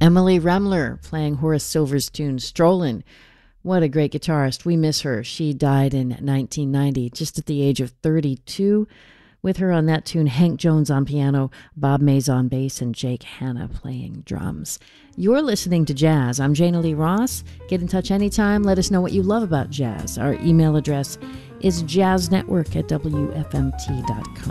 Emily Remler playing Horace Silver's tune Strollin'. What a great guitarist. We miss her. She died in 1990, just at the age of 32. With her on that tune, Hank Jones on piano, Bob Mays on bass, and Jake Hanna playing drums. You're listening to Jazz. I'm Jana Lee Ross. Get in touch anytime. Let us know what you love about jazz. Our email address is jazznetwork@wfmt.com.